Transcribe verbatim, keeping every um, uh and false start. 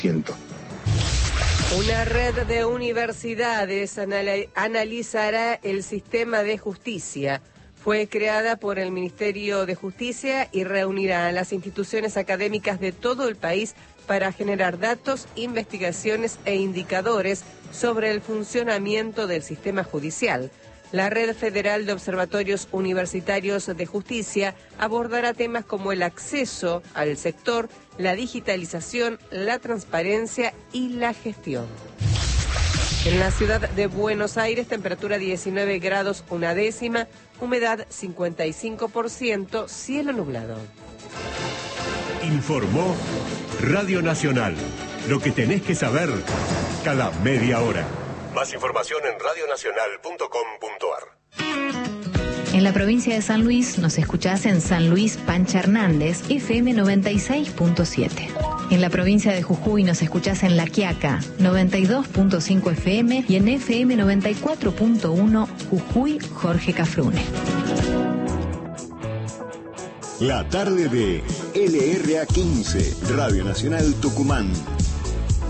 Siento. Una red de universidades anal- analizará el sistema de justicia. Fue creada por el Ministerio de Justicia y reunirá a las instituciones académicas de todo el país para generar datos, investigaciones e indicadores sobre el funcionamiento del sistema judicial. La Red Federal de Observatorios Universitarios de Justicia abordará temas como el acceso al sector, la digitalización, la transparencia y la gestión. En la ciudad de Buenos Aires, temperatura diecinueve grados una décima, humedad cincuenta y cinco por ciento, cielo nublado. Informó Radio Nacional. Lo que tenés que saber cada media hora. Más información en radio nacional punto com punto ar. En la provincia de San Luis nos escuchás en San Luis Pancha Hernández, F M noventa y seis punto siete. En la provincia de Jujuy nos escuchás en La Quiaca, noventa y dos punto cinco F M y en F M noventa y cuatro punto uno Jujuy Jorge Cafrune. La tarde de L R A quince, Radio Nacional Tucumán.